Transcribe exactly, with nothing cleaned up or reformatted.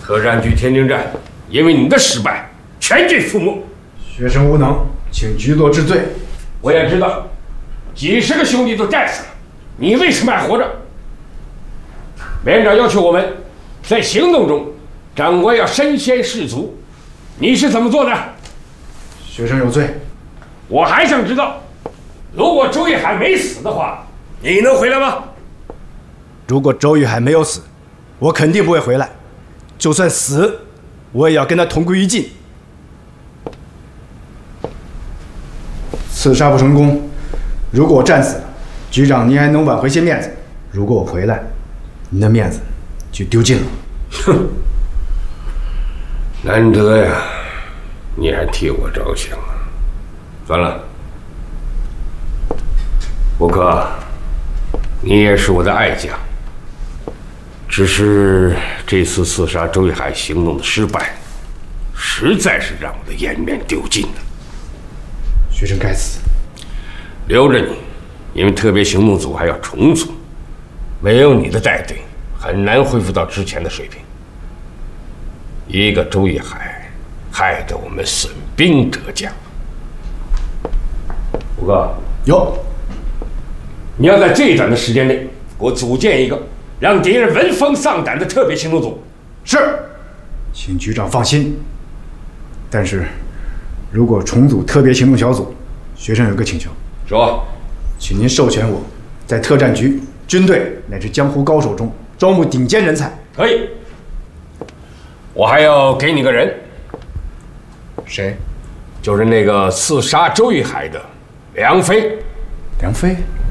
特战局天津站因为你的失败，全军覆没。 学生无能，请局座治罪。 我也知道，几十个兄弟都战死了，你为什么还活着？连长要求我们在行动中，长官要身先士卒，你是怎么做的？ 学生有罪。 我还想知道，如果周玉海没死的话，你能回来吗？ 如果周玉海没有死，我肯定不会回来。就算死，我也要跟他同归于尽。刺杀不成功，如果我战死了，局长您还能挽回些面子；如果我回来，您的面子就丢尽了。 哼，难得呀，你还替我着想啊！算了，吴克，你也是我的爱将。只是这次刺杀周玉海行动的失败，实在是让我的颜面丢尽了。 学生该死， 留着你，因为特别行动组还要重组，没有你的带队，很难恢复到之前的水平。一个周玉海，害得我们损兵折将。吴哥， 有， 你要在最短的时间内给我组建一个让敌人闻风丧胆的特别行动组。 是，请局长放心。但是，如果重组特别行动小组，学生有个请求。 说， 请您授权我在特战局、军队乃至江湖高手中招募顶尖人才。 可以。我还要给你个人。 谁？ 就是那个刺杀周玉海的梁飞。 梁飞？